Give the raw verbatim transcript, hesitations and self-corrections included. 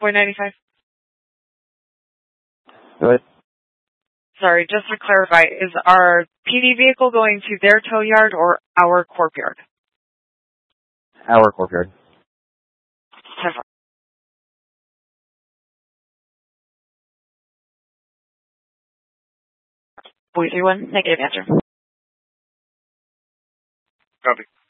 four ninety-five. Go ahead. Sorry, just to clarify, is our P D vehicle going to their tow yard or our corp yard? Our corp yard. four three one, negative answer. Copy.